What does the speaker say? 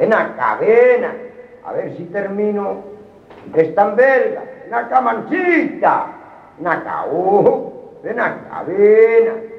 ven acá, a ver si termino esta belga, ven acá, manchita, ven acá, ven acá,